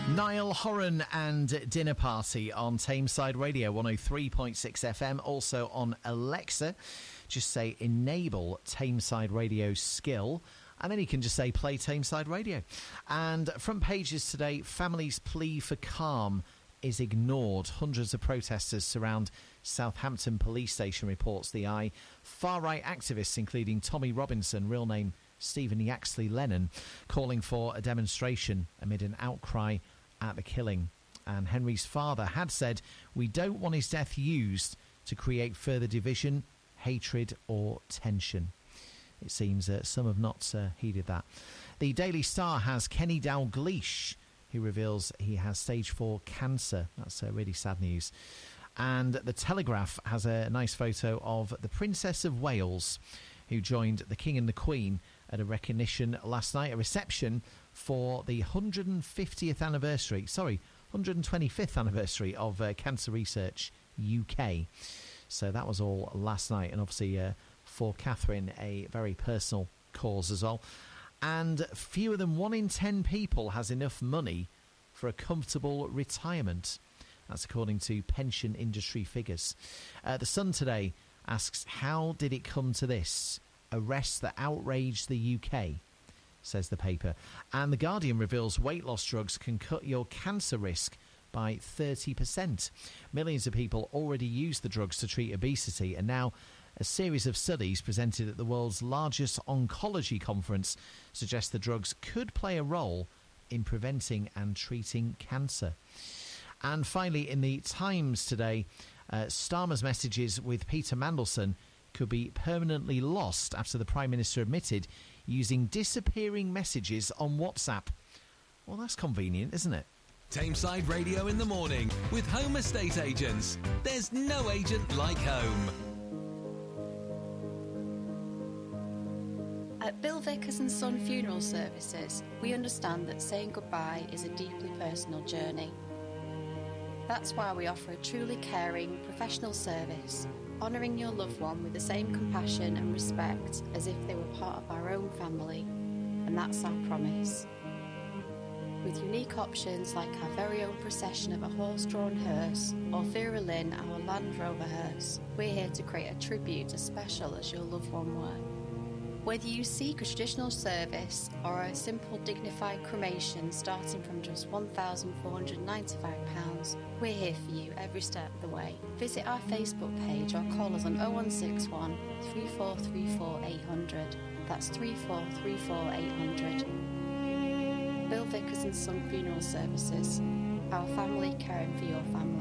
Niall Horan and Dinner Party on Tameside Radio 103.6 FM, also on Alexa. Just say enable Tameside Radio skill, and then you can just say play Tameside Radio. And front pages today, families' plea for calm is ignored. Hundreds of protesters surround Southampton police station, reports the Eye. Far-right activists, including Tommy Robinson, real name Stephen Yaxley Lennon, calling for a demonstration amid an outcry at the killing. And Henry's father had said, "We don't want his death used to create further division, hatred or tension." It seems some have not heeded that. The Daily Star has Kenny Dalglish, who reveals he has stage 4 cancer. That's really sad news. And The Telegraph has a nice photo of the Princess of Wales, who joined the King and the Queen at a recognition last night, a reception for the 125th anniversary of Cancer Research UK. So that was all last night, and obviously for Catherine, a very personal cause as well. And fewer than 1 in 10 people has enough money for a comfortable retirement. That's according to pension industry figures. The Sun today asks, how did it come to this? Arrests that outrage the UK, says the paper. And The Guardian reveals weight loss drugs can cut your cancer risk by 30%. Millions of people already use the drugs to treat obesity, and now a series of studies presented at the world's largest oncology conference suggest the drugs could play a role in preventing and treating cancer. And finally, in the Times today, Starmer's messages with Peter Mandelson could be permanently lost after the Prime Minister admitted using disappearing messages on WhatsApp. Well, that's convenient, isn't it? Tameside Radio in the morning with Home Estate Agents. There's no agent like home. At Bill Vickers and Son Funeral Services, we understand that saying goodbye is a deeply personal journey. That's why we offer a truly caring, professional service, honouring your loved one with the same compassion and respect as if they were part of our own family. And that's our promise. With unique options like our very own procession of a horse-drawn hearse or Vera Lynn, our Land Rover hearse, we're here to create a tribute as special as your loved one were. Whether you seek a traditional service or a simple dignified cremation starting from just £1,495, we're here for you every step of the way. Visit our Facebook page or call us on 0161 3434 800. That's 3434 800. Bill Vickers and Son Funeral Services. Our family caring for your family.